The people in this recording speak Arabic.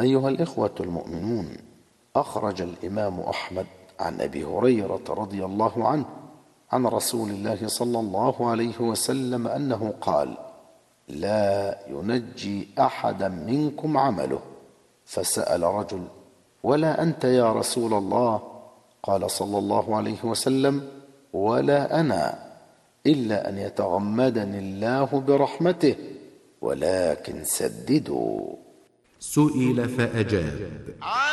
أيها الإخوة المؤمنون، أخرج الإمام أحمد عن أبي هريرة رضي الله عنه عن رسول الله صلى الله عليه وسلم أنه قال: لا ينجي أحدا منكم عمله. فسأل رجل: ولا أنت يا رسول الله؟ قال صلى الله عليه وسلم: ولا أنا، إلا أن يتغمدني الله برحمته، ولكن سددوا. سئل فأجاب: